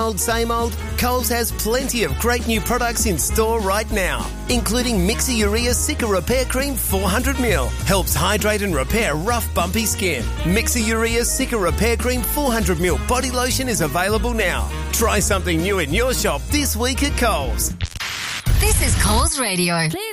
same old? Coles has plenty of great new products in store right now, including Mixurea Cica Repair Cream 400ml. Helps hydrate and repair rough, bumpy skin. Mixurea Cica Repair Cream 400ml body lotion is available now. Try something new in your shop this week at Coles. This is Coles Radio.